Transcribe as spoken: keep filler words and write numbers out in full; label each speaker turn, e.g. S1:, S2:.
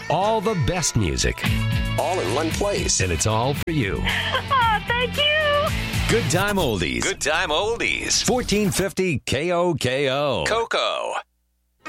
S1: All the best music.
S2: All in one place.
S1: And it's all for you.
S3: Oh, thank you.
S1: Good Time Oldies.
S2: Good time oldies.
S1: fourteen fifty K O K O.
S2: Coco.